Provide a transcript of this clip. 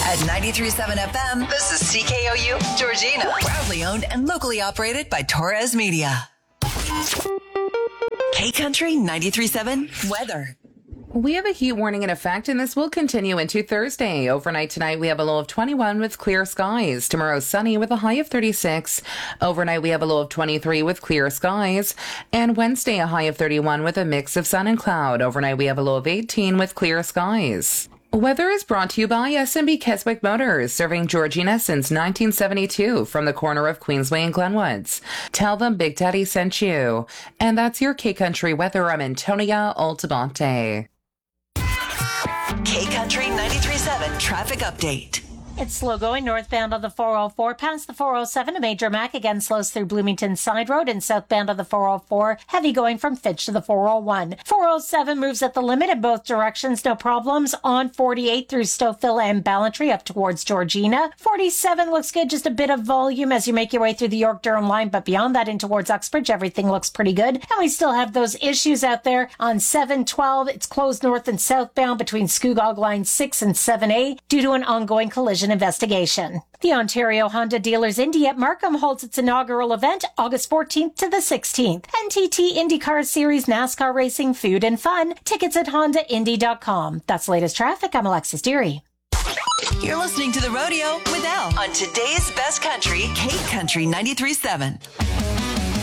At 93.7 FM, this is CKOU Georgina. Proudly owned and locally operated by Torres Media. K-Country 93.7 weather. We have a heat warning in effect, and this will continue into Thursday. Overnight tonight, we have a low of 21 with clear skies. Tomorrow, sunny with a high of 36. Overnight, we have a low of 23 with clear skies. And Wednesday, a high of 31 with a mix of sun and cloud. Overnight, we have a low of 18 with clear skies. Weather is brought to you by SMB Keswick Motors, serving Georgina since 1972 from the corner of Queensway and Glenwoods. Tell them Big Daddy sent you. And that's your K-Country weather. I'm Antonia Altamonte. K-Country 93.7 traffic update. It's slow going northbound on the 404 past the 407. A major Mac again slows through Bloomington Side Road, and southbound on the 404. Heavy going from Fitch to the 401. 407 moves at the limit in both directions. No problems on 48 through Stouffville and Ballantrae up towards Georgina. 47 looks good. Just a bit of volume as you make your way through the York-Durham line, but beyond that in towards Uxbridge, everything looks pretty good. And we still have those issues out there on 712. It's closed north and southbound between Scugog Line 6 and 7A due to an ongoing collision investigation. The Ontario Honda Dealers Indy at Markham holds its inaugural event August 14th to the 16th. NTT IndyCar Series, NASCAR racing, food and fun. Tickets at HondaIndy.com. That's the latest traffic. I'm Alexis Deary. You're listening to The Rodeo with Elle on today's best country, K-Country 93.7.